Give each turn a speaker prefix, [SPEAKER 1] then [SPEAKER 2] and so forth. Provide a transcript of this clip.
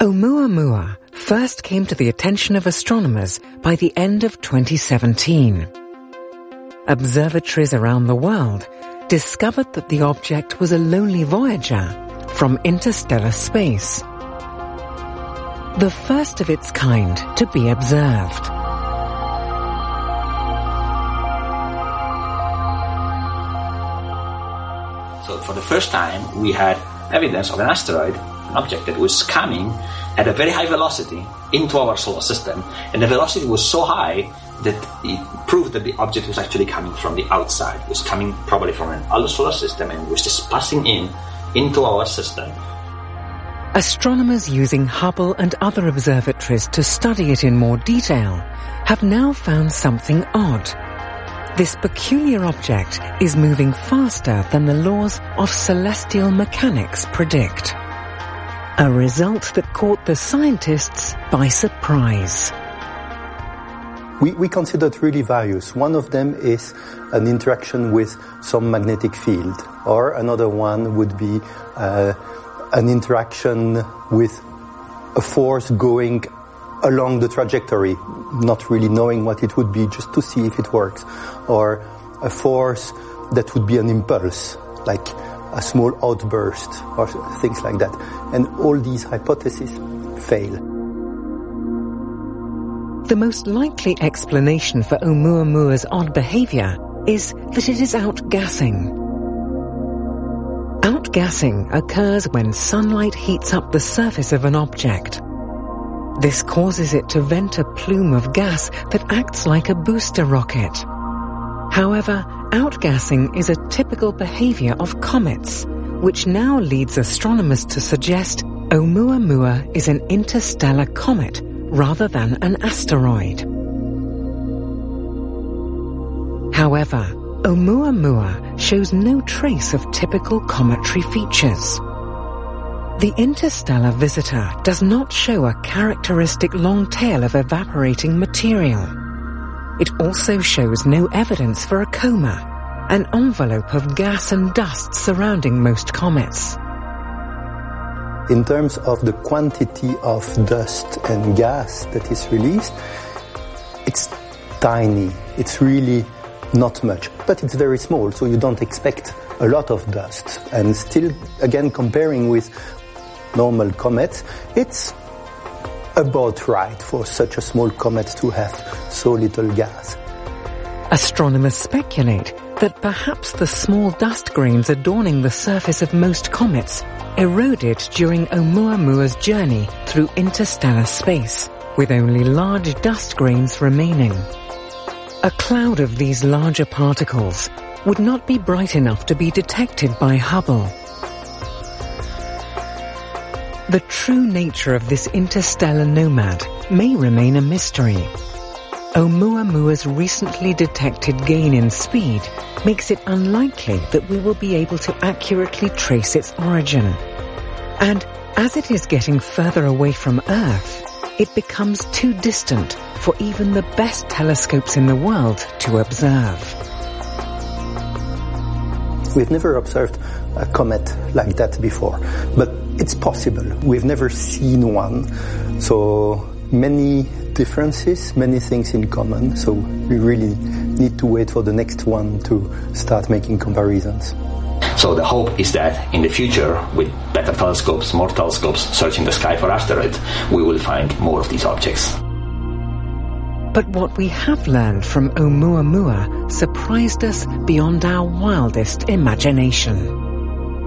[SPEAKER 1] Oumuamua first came to the attention of astronomers by the end of 2017. Observatories around the world discovered that the object was a lonely voyager from interstellar space, the first of its kind to be observed.
[SPEAKER 2] So for the first time, we had evidence of an asteroid, an object that was coming at a very high velocity into our solar system, and the velocity was so high that it proved that the object was actually coming from the outside. It was coming probably from an other solar system and was just passing into our system.
[SPEAKER 1] Astronomers using Hubble and other observatories to study it in more detail have now found something odd. This peculiar object is moving faster than the laws of celestial mechanics predict. A result that caught the scientists by surprise.
[SPEAKER 3] We consider three values. One of them is an interaction with some magnetic field, or another one would be an interaction with a force going along the trajectory, not really knowing what it would be, just to see if it works, or a force that would be an impulse, like a small outburst, or things like that. And all these hypotheses fail.
[SPEAKER 1] The most likely explanation for Oumuamua's odd behavior is that it is outgassing. Outgassing occurs when sunlight heats up the surface of an object. This causes it to vent a plume of gas that acts like a booster rocket. However, outgassing is a typical behavior of comets, which now leads astronomers to suggest Oumuamua is an interstellar comet rather than an asteroid. However, Oumuamua shows no trace of typical cometary features. The interstellar visitor does not show a characteristic long tail of evaporating material. It also shows no evidence for a coma, an envelope of gas and dust surrounding most comets.
[SPEAKER 3] In terms of the quantity of dust and gas that is released, it's tiny. It's really not much, but it's very small, so you don't expect a lot of dust. And still, again, comparing with normal comets, it's about right for such a small comet to have so little gas.
[SPEAKER 1] Astronomers speculate that perhaps the small dust grains adorning the surface of most comets eroded during Oumuamua's journey through interstellar space, with only large dust grains remaining. A cloud of these larger particles would not be bright enough to be detected by Hubble. The true nature of this interstellar nomad may remain a mystery. Oumuamua's recently detected gain in speed makes it unlikely that we will be able to accurately trace its origin. And as it is getting further away from Earth, it becomes too distant for even the best telescopes in the world to observe.
[SPEAKER 3] We've never observed a comet like that before, but it's possible. We've never seen one, so many differences, many things in common, so we really need to wait for the next one to start making comparisons.
[SPEAKER 2] So the hope is that in the future, with better telescopes, more telescopes searching the sky for asteroids, we will find more of these objects.
[SPEAKER 1] But what we have learned from Oumuamua surprised us beyond our wildest imagination.